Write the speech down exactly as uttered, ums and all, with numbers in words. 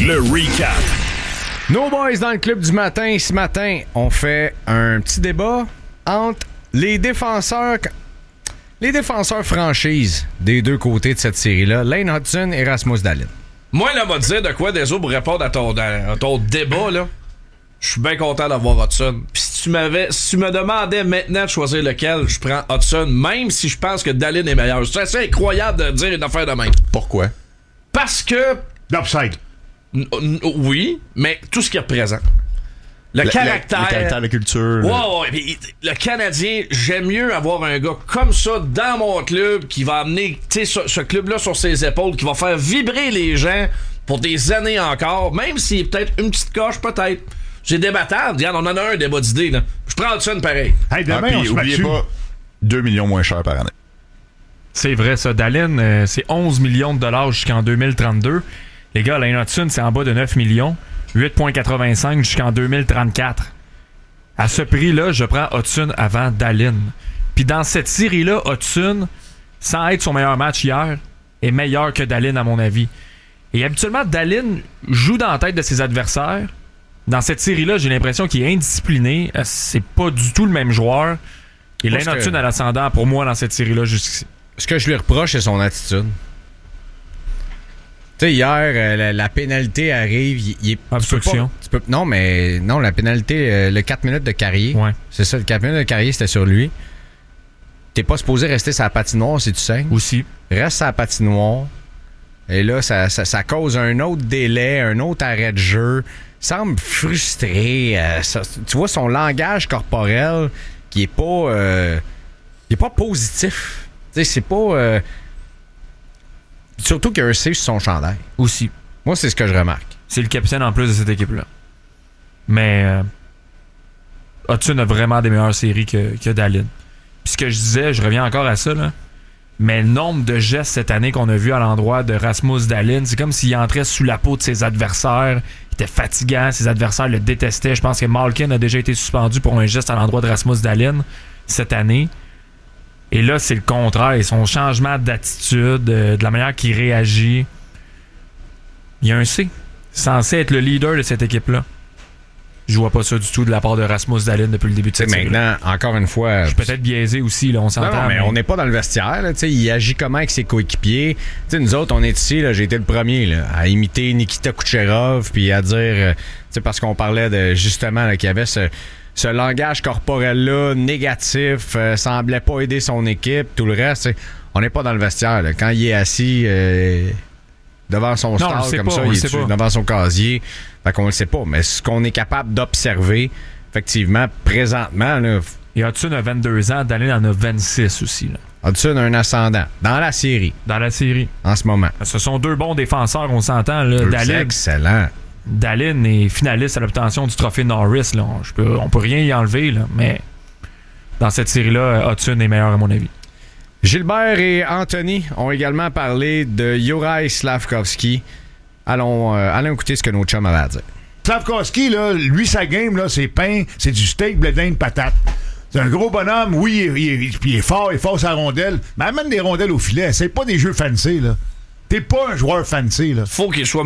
le recap. Nos boys dans le club du matin, ce matin, on fait un petit débat entre les défenseurs les défenseurs franchises des deux côtés de cette série-là, Lane Hutson et Rasmus Dahlin. Moi, là, m'a dire de quoi des autres pour répondre à ton, à ton débat, là. Je suis bien content d'avoir Hudson. Puis si tu m'avais, si tu me demandais maintenant de choisir lequel, je prends Hudson, même si je pense que Dahlin est meilleur. C'est assez incroyable de dire une affaire de même. Pourquoi? Parce que... L'upside. N- n- oui, mais tout ce qu'il représente. Le La- caractère. La, le caractère, la culture. Ouais, ouais, pis le Canadien, j'aime mieux avoir un gars comme ça dans mon club qui va amener ce, ce club-là sur ses épaules, qui va faire vibrer les gens pour des années encore, même s'il est peut-être une petite coche, peut-être. C'est débattable. Regarde, on en a un débat d'idées. Là. Je prends Hudson pareil. Hey, demain, Ah, puis on se oubliez bat dessus. pas, deux millions moins cher par année. C'est vrai, ça. Dahlin, euh, c'est onze millions de dollars jusqu'en deux mille trente-deux. Les gars, Lane Hutson, c'est en bas de neuf millions. huit virgule quatre-vingt-cinq jusqu'en deux mille trente-quatre. À ce prix-là, je prends Hutson avant Dahlin. Puis dans cette série-là, Hutson, sans être son meilleur match hier, est meilleur que Dahlin, à mon avis. Et habituellement, Dahlin joue dans la tête de ses adversaires. Dans cette série-là, j'ai l'impression qu'il est indiscipliné. Euh, C'est pas du tout le même joueur. Et Moi, Lane ce que- Hutson a l'ascendant pour moi dans cette série-là jusqu'ici. Ce que je lui reproche, c'est son attitude. Tu sais, hier, euh, la, la pénalité arrive. Il, il est, Obstruction. tu peux pas- tu peux- non, mais non, la pénalité, euh, le quatre minutes de Carrier. Ouais. C'est ça, le quatre minutes de Carrier, c'était sur lui. T'es pas supposé rester sur la patinoire si tu saignes. Aussi. Reste sur la patinoire. Et là, ça, ça, ça cause un autre délai, un autre arrêt de jeu. Il semble frustré. euh, ça- tu vois son langage corporel qui est pas, euh, il est pas positif. Tu sais, c'est pas. euh, surtout qu'il y a un C sur son chandail. Aussi. Moi, c'est ce que je remarque. C'est le capitaine en plus de cette équipe-là. Mais euh, Hudson a vraiment des meilleures séries que, que Dahlin. Puis ce que je disais, je reviens encore à ça, là, mais le nombre de gestes cette année qu'on a vu à l'endroit de Rasmus Dahlin, c'est comme s'il entrait sous la peau de ses adversaires. Il était fatigant, ses adversaires le détestaient. Je pense que Malkin a déjà été suspendu pour un geste à l'endroit de Rasmus Dahlin cette année. Et là, c'est le contraire. Son changement d'attitude, euh, de la manière qu'il réagit, il y a un C. Censé être le leader de cette équipe-là. Je vois pas ça du tout de la part de Rasmus Dahlin depuis le début de Tu sais, cette série. maintenant, encore une fois. Je suis peut-être biaisé aussi, là, on Non, s'entend. non, mais on n'est pas dans le vestiaire. Là, tu sais, il agit comment avec ses coéquipiers. Tu sais, nous autres, on est ici, là, j'ai été le premier là, à imiter Nikita Kucherov puis à dire, euh, tu sais, parce qu'on parlait de justement là, qu'il y avait ce, ce langage corporel-là négatif, euh, semblait pas aider son équipe, tout le reste. Tu sais, on n'est pas dans le vestiaire. Là. Quand il est assis euh, devant son Non, on le stade sait comme pas, ça, on il le est sait pas. devant son casier. Fait qu'on le sait pas. Mais ce qu'on est capable d'observer, effectivement, présentement, là, Et Hudson a vingt-deux ans, Dahlin en a vingt-six aussi, là, Hudson a un ascendant dans la série dans la série. en ce moment. Ce sont deux bons défenseurs, on s'entend. Là. C'est Dahlin, excellent. Dahlin est finaliste à l'obtention du trophée Norris. Là. On, je peux, on peut rien y enlever, là, mais dans cette série-là, Hudson est meilleur à mon avis. Gilbert et Anthony ont également parlé de Juraj Slavkovski. Allons, euh, allons écouter ce que nos chums avaient à dire. Slavkovski, là, lui, sa game, là, c'est pain, c'est du steak, blé d'Inde, patate. C'est un gros bonhomme, oui, il, il, il, il est fort, il est fort sur la rondelle, mais amène des rondelles au filet. C'est pas des jeux fancy, là. T'es pas un joueur fancy, là. Faut qu'il soit